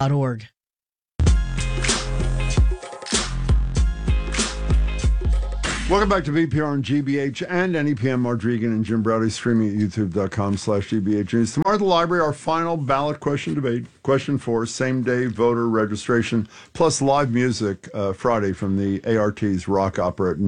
.org. Welcome back to VPR and GBH and NEPM. Mark Regan and Jim Browdy streaming at youtube.com/GBH News. Tomorrow at the library, our final ballot question debate. Question 4, same-day voter registration, plus live music Friday from the ART's rock opera at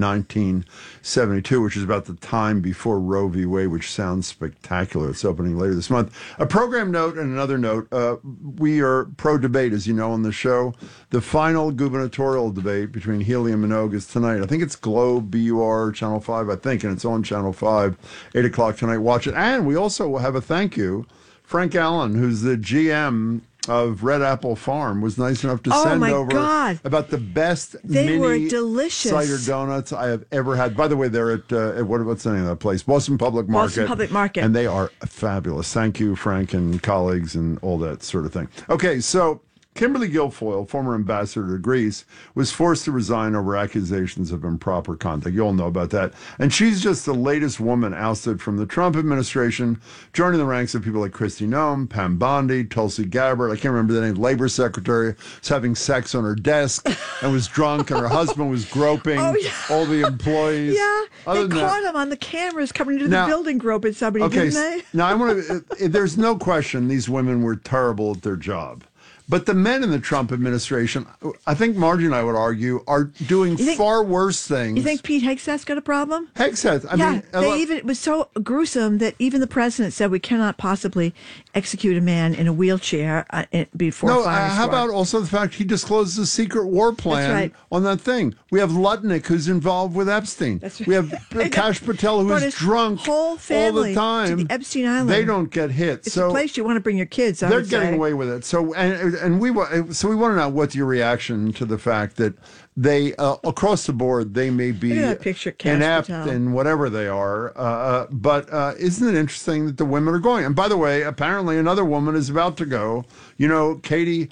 1972, which is about the time before Roe v. Wade, which sounds spectacular. It's opening later this month. A program note and another note. We are pro-debate, as you know, on the show. The final gubernatorial debate between Healy and Minogue is tonight. I think it's Globe, BUR, Channel 5, I think, and it's on Channel 5, 8 o'clock tonight. Watch it. And we also will have a thank you. Frank Allen, who's the GM of Red Apple Farm, was nice enough to send over about the best mini cider donuts I have ever had. By the way, they're at what's the name of that place? Boston Public Market. Boston Public Market. And they are fabulous. Thank you, Frank and colleagues and all that sort of thing. Okay, so Kimberly Guilfoyle, former ambassador to Greece, was forced to resign over accusations of improper conduct. You all know about that. And she's just the latest woman ousted from the Trump administration, joining the ranks of people like Kristi Noem, Pam Bondi, Tulsi Gabbard. I can't remember the name. Labor secretary was having sex on her desk and was drunk, and her husband was groping all the employees. Yeah, they caught him on the cameras coming into the building groping somebody, didn't they? Now, I want to. There's no question these women were terrible at their job. But the men in the Trump administration, I think Margie and I would argue, are doing far worse things. You think Pete Hegseth's got a problem? Hegseth, I mean, it was so gruesome that even the president said we cannot possibly execute a man in a wheelchair before. No, how about also the fact he disclosed a secret war plan on that thing? We have Lutnick, who's involved with Epstein. That's right. We have Kash Patel, who's drunk whole family all the time. To the Epstein Island. They don't get hit. It's a place you want to bring your kids. They're getting away with it. So we want to know what's your reaction to the fact that they across the board they may be inept in whatever they are, but isn't it interesting that the women are going? And by the way, apparently another woman is about to go. You know, Katie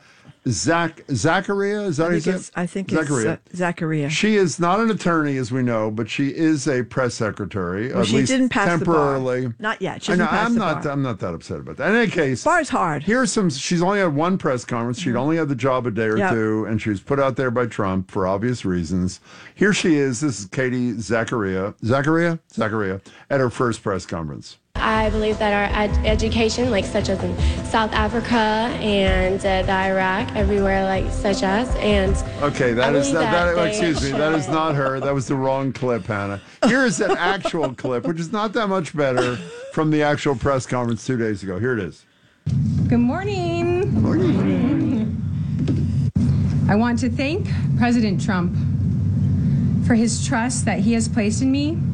Zachariah, is that how you say it? I think it's Zachariah. She is not an attorney, as we know, but she is a press secretary. Well, she didn't pass temporarily. The bar. Not yet. She didn't pass the bar. I'm not that upset about that. In any case, bar's hard. She's only had one press conference. She'd only had the job a day or two, and she was put out there by Trump for obvious reasons. Here she is. This is Katie Zachariah at her first press conference. I believe that our education, such as in South Africa and the Iraq, everywhere such as, and okay, excuse me, that is not her. That was the wrong clip, Hannah. Here is an actual clip, which is not that much better, from the actual press conference 2 days ago. Here it is. Good morning. Good morning. I want to thank President Trump for his trust that he has placed in me.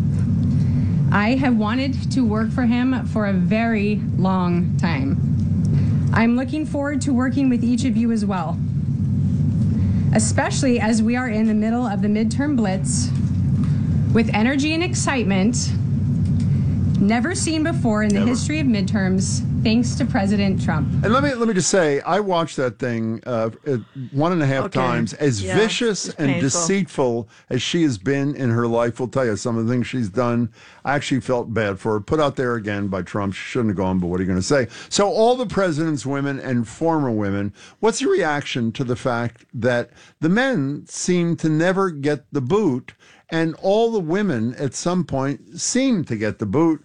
I have wanted to work for him for a very long time. I'm looking forward to working with each of you as well, especially as we are in the middle of the midterm blitz with energy and excitement never seen before in the history of midterms, thanks to President Trump. And let me just say, I watched that thing 1.5 times. As vicious and deceitful as she has been in her life, will tell you some of the things she's done. I actually felt bad for her. Put out there again by Trump. She shouldn't have gone, but what are you going to say? So all the president's women and former women, what's your reaction to the fact that the men seem to never get the boot, and all the women at some point seem to get the boot?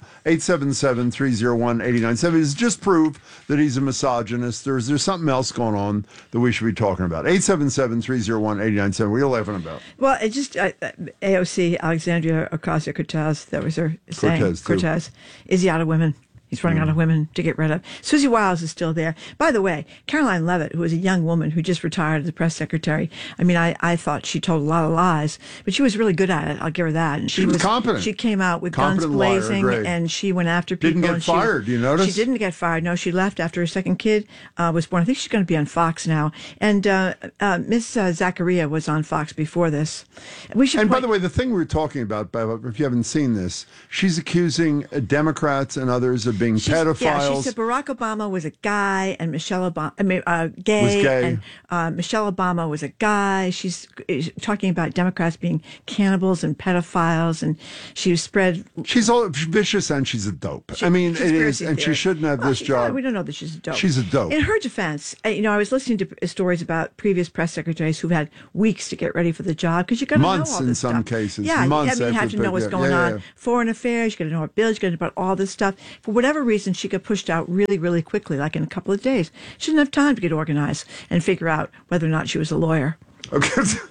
877-301-8097 is just proof that he's a misogynist. There's something else going on that we should be talking about. 877-301-8097. What are you laughing about? Well, it just AOC, Alexandria Ocasio-Cortez, that was her saying. Cortez. Is he out of women? He's running out of women to get rid of. Susie Wiles is still there. By the way, Caroline Leavitt, who was a young woman who just retired as the press secretary, I mean, I thought she told a lot of lies, but she was really good at it. I'll give her that. And she was competent. She came out with guns blazing, and she went after people. Didn't get fired, you notice? She didn't get fired. No, she left after her second kid was born. I think she's going to be on Fox now. And Miss Zachariah was on Fox before this. By the way, the thing we were talking about, if you haven't seen this, she's accusing Democrats and others of being being pedophiles. Yeah, she said Barack Obama was a guy and Michelle Obama, gay. And Michelle Obama was a guy. She's talking about Democrats being cannibals and pedophiles, and she spread. She's all vicious and she's a dope. It is, and she shouldn't have this job. We don't know that she's a dope. She's a dope. In her defense, I was listening to stories about previous press secretaries who've had weeks to get ready for the job because you got to know all this months in some cases. Yeah, months you have to know what's going on. Foreign affairs, you got to know our bills, you got to know about all this stuff. For whatever reason, she got pushed out really, really quickly, like in a couple of days. She didn't have time to get organized and figure out whether or not she was a lawyer. Okay,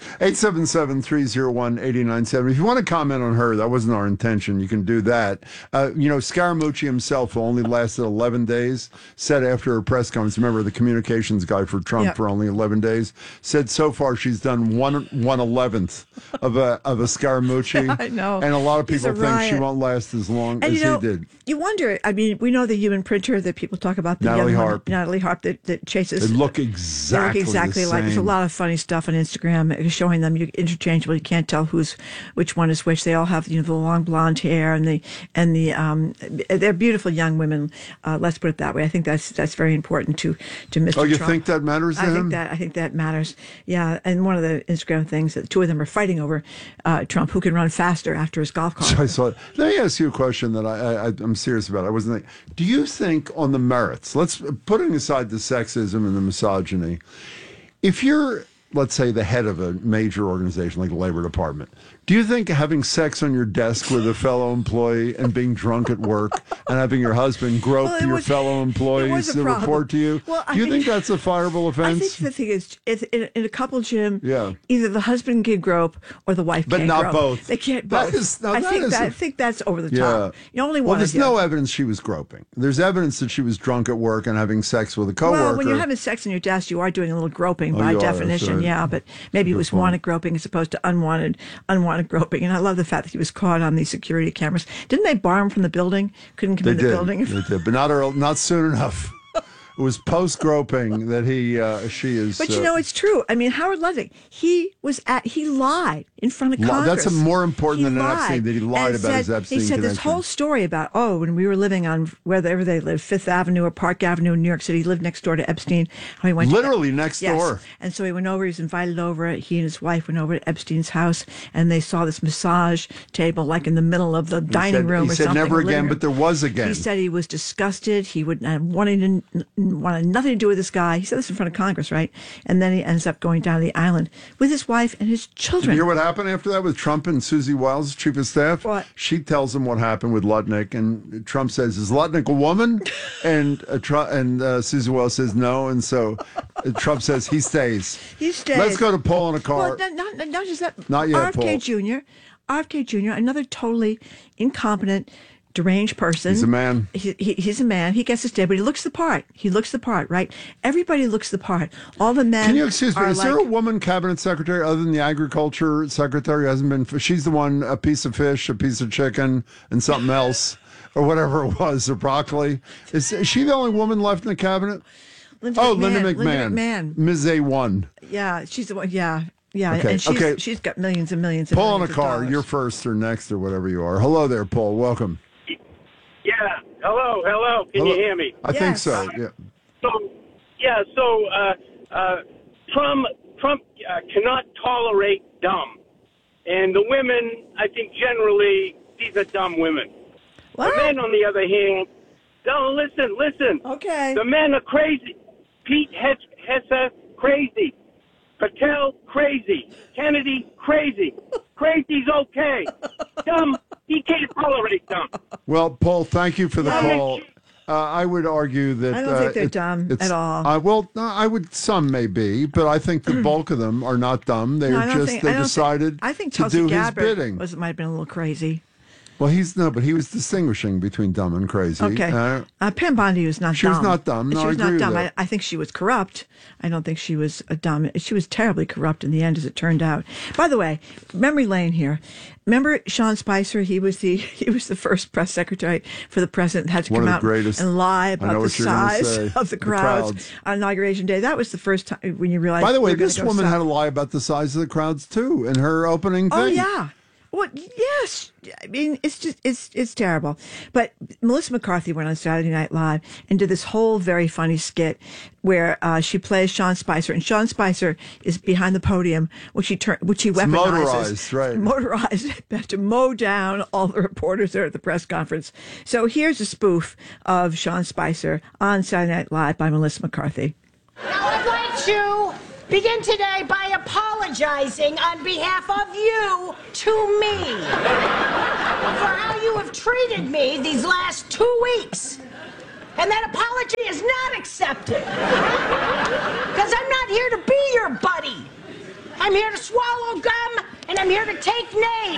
877-301-8970. If you want to comment on her, that wasn't our intention. You can do that. Scaramucci himself, who only lasted 11 days, said after her press conference, remember the communications guy for Trump for only 11 days, said so far she's done 1/11th of a Scaramucci. Yeah, I know. And a lot of people think she won't last as long as he did. You wonder, we know the human printer that people talk about, the Natalie Harp that chases. They look exactly the like. There's a same. lot of funny stuff on Instagram showing them interchangeable. You can't tell which one is which. They all have the long blonde hair and they're beautiful young women. Let's put it that way. I think that's very important to Mr. Trump. Oh, you think that matters to him? I think that matters. Yeah, and one of the Instagram things that the two of them are fighting over Trump, who can run faster after his golf cart. I saw it. Let me ask you a question that I'm serious about. Do you think on the merits, let's putting aside the sexism and the misogyny, if you're, let's say, the head of a major organization like the Labor Department, do you think having sex on your desk with a fellow employee and being drunk at work and having your husband grope your fellow employees to report to you, do you think that's a fireable offense? I think the thing is, in a couple, Jim, yeah, either the husband can grope or the wife can't grope. But not both. They can't both. I think that's over the top. Only one. Well, there's no evidence she was groping. There's evidence that she was drunk at work and having sex with a coworker. Well, when you're having sex on your desk, you are doing a little groping by definition. Right. Yeah, but maybe it was wanted groping as opposed to unwanted groping. And I love the fact that he was caught on these security cameras. Didn't they bar him from the building? Couldn't come in the building? They did, but not soon enough. It was post-groping that she is... But it's true. Howard Ludwig, he lied in front of Congress. That's more important than Epstein, that he lied about his Epstein He said connection. this whole story about, when we were living on wherever they lived, Fifth Avenue or Park Avenue in New York City, he lived next door to Epstein. How he went literally next door. And so he went over, he was invited over, he and his wife went over to Epstein's house, and they saw this massage table like in the middle of the dining room or something. He said never again, but there was again. He said he was disgusted. He wanted nothing to do with this guy. He said this in front of Congress, right? And then he ends up going down to the island with his wife and his children. Did you hear what happened after that with Trump and Susie Wiles, chief of staff? What? She tells him what happened with Lutnick, and Trump says, "Is Lutnick a woman?" and Susie Wiles says no, and so Trump says he stays. He stays. Let's go to Paul in a car. Well, not just that. Not yet, RFK Jr., another totally incompetent, deranged person. He's a man. He's a man. He gets his day, but he looks the part. Right? Everybody looks the part. All the men. Can you excuse me? Is there a woman cabinet secretary other than the agriculture secretary who hasn't been? She's the one, a piece of fish, a piece of chicken, and something else, or whatever it was, or broccoli. Is she the only woman left in the cabinet? Linda McMahon. Ms. A1. Yeah, she's the one. Yeah. Okay. And she's got millions and millions of Paul in a millions car, of dollars. you're first or next or whatever you are. Hello there, Paul. Welcome. Yeah. Hello. Can you hear me? I think so. Yeah. Trump cannot tolerate dumb, and the women, I think, generally these are dumb women. What? The men, on the other hand, don't listen. Okay. The men are crazy. Pete Hesse, crazy. Patel, crazy. Kennedy, crazy. Crazy's okay. Dumb, he can't tolerate dumb. Well, Paul, thank you for the call. I would argue that I don't think they're dumb at all. Some may be, but I think the bulk of them are not dumb. They decided to do his bidding. Might have been a little crazy. Well, but he was distinguishing between dumb and crazy. Okay. Pam Bondi was not dumb. She was not dumb. No, she was I agree not dumb. with that. I think she was corrupt. I don't think she was dumb. She was terribly corrupt in the end, as it turned out. By the way, memory lane here. Remember Sean Spicer? He was the first press secretary for the president. Had to come out and lie about the size of the crowds on Inauguration Day. That was the first time when you realized. By the way, this woman had to lie about the size of the crowds too in her opening thing. Oh yeah. Well, yes. I mean, it's terrible. But Melissa McCarthy went on Saturday Night Live and did this whole very funny skit where she plays Sean Spicer, and Sean Spicer is behind the podium, which he weaponizes. Motorized, right? Motorized to mow down all the reporters there at the press conference. So here's a spoof of Sean Spicer on Saturday Night Live by Melissa McCarthy. Now I'd like to begin today by apologizing on behalf of you to me for how you have treated me these last 2 weeks. And that apology is not accepted. Because I'm not here to be your buddy. I'm here to swallow gum, and I'm here to take names.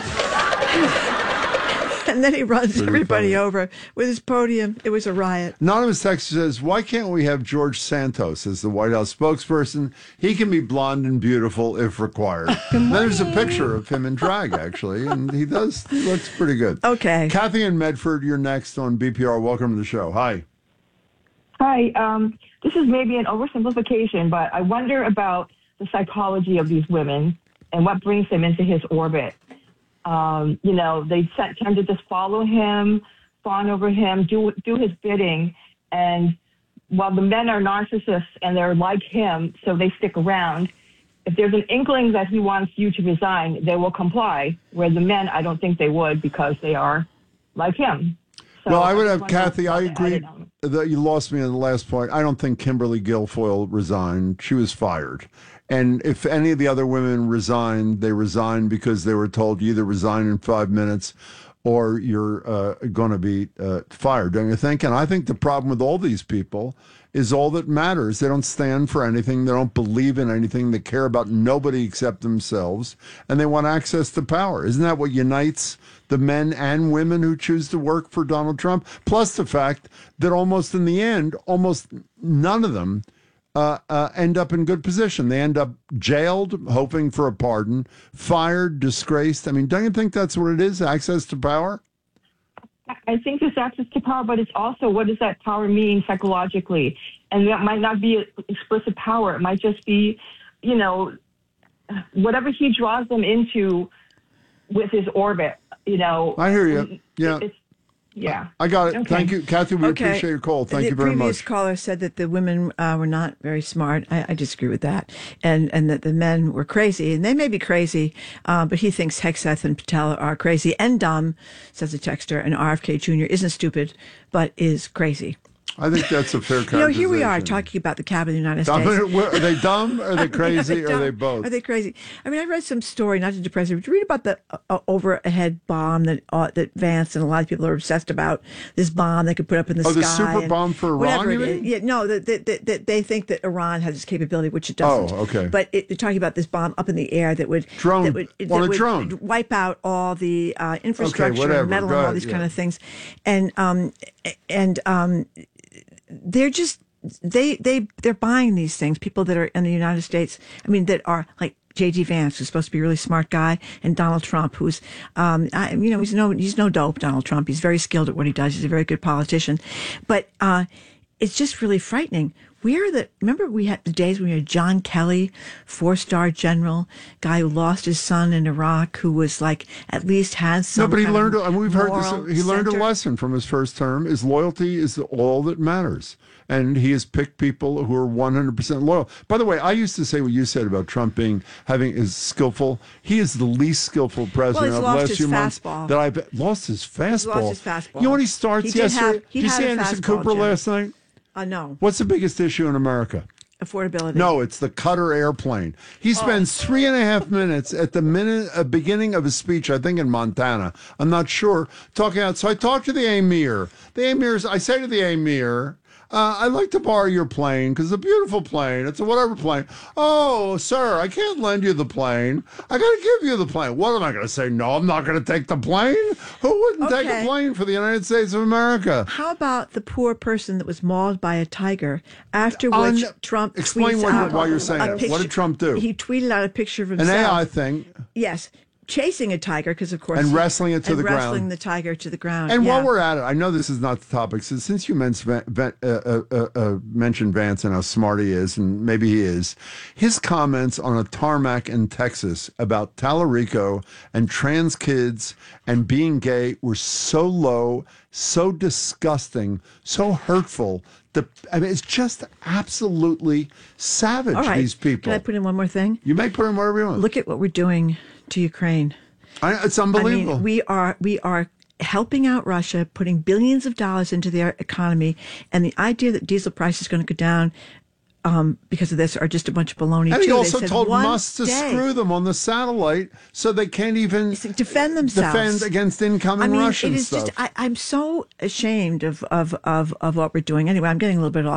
And then he runs everybody over with his podium. It was a riot. Anonymous Texter says, why can't we have George Santos as the White House spokesperson? He can be blonde and beautiful if required. There's a picture of him in drag, actually, and he looks pretty good. Okay. Kathy in Medford, you're next on BPR. Welcome to the show. Hi. Hi. This is maybe an oversimplification, but I wonder about the psychology of these women and what brings them into his orbit. They tend to just follow him, fawn over him, do his bidding. And while the men are narcissists and they're like him, so they stick around, if there's an inkling that he wants you to resign, they will comply, where the men, I don't think they would because they are like him. So well, I would have, Kathy, I agree that you lost me on the last point. I don't think Kimberly Guilfoyle resigned. She was fired. And if any of the other women resigned, they resigned because they were told you either resign in 5 minutes or you're going to be fired, don't you think? And I think the problem with all these people is all that matters. They don't stand for anything. They don't believe in anything. They care about nobody except themselves. And they want access to power. Isn't that what unites the men and women who choose to work for Donald Trump? Plus the fact that almost in the end, almost none of them end up in good position. They end up jailed, hoping for a pardon, fired, disgraced. I mean, don't you think that's what it is, access to power? I think there's access to power, but it's also what does that power mean psychologically? And that might not be explicit power. It might just be, whatever he draws them into with his orbit, I hear you. Yeah. Yeah. I got it. Okay. Thank you, Kathy. We appreciate your call. Thank you very much. The previous caller said that the women were not very smart. I disagree with that. And that the men were crazy. And they may be crazy, but he thinks Hegseth and Patel are crazy and dumb, says a texter, and RFK Jr. isn't stupid, but is crazy. I think that's a fair characterization. Here we are talking about the Cabinet of the United States. Are they dumb? Are they crazy? Or are they both? Are they crazy? I mean, I read some story, not to depress you, but read about the overhead bomb that Vance and a lot of people are obsessed about. This bomb they could put up in the sky. Oh, the super bomb for Iran, you mean? Yeah, no, they think that Iran has this capability, which it doesn't. Oh, okay. But they're talking about this bomb up in the air that would drone wipe out all the infrastructure, and metal, and all these kind of things, and they're just they're buying these things. People that are in the United States, I mean, that are like J.D. Vance, who's supposed to be a really smart guy, and Donald Trump, who's he's no dope. Donald Trump, he's very skilled at what he does. He's a very good politician, but it's just really frightening. Remember we had the days when we had John Kelly, 4-star general, guy who lost his son in Iraq, who was like, at least has some. No, but he learned, we've heard this, he learned a lesson from his first term. His loyalty is all that matters. And he has picked people who are 100% loyal. By the way, I used to say what you said about Trump is skillful. He is the least skillful president of the last few months that I've lost his fastball. He's lost his fastball. You know when he starts yesterday? Did you see Anderson Cooper last night? No. What's the biggest issue in America? Affordability. No, it's the Qatar airplane. He spends 3.5 minutes at the beginning of his speech, I think in Montana. I'm not sure. Talking out. So I talked to the emir. I say to the emir, I'd like to borrow your plane because it's a beautiful plane. It's a whatever plane. Oh, sir, I can't lend you the plane. I got to give you the plane. What am I going to say? No, I'm not going to take the plane. Who wouldn't take a plane for the United States of America? How about the poor person that was mauled by a tiger? After which Trump explain tweets out why you're saying that. What did Trump do? He tweeted out a picture of himself. An AI thing. Yes. chasing a tiger because, of course, and wrestling it to the ground. Wrestling the tiger to the ground. And while we're at it, I know this is not the topic. So since you mentioned Vance and how smart he is, and maybe he is, his comments on a tarmac in Texas about Tallarico and trans kids and being gay were so low, so disgusting, so hurtful. It's just absolutely savage, all right. These people. Can I put in one more thing? You may put in whatever you want. Look at what we're doing to Ukraine. It's unbelievable. I mean, we are helping out Russia, putting billions of dollars into their economy, and the idea that diesel price is going to go down because of this are just a bunch of baloney. And he also told Musk to screw them on the satellite so they can't even defend themselves. Defend against incoming Russian stuff. I'm so ashamed of what we're doing. Anyway, I'm getting a little bit off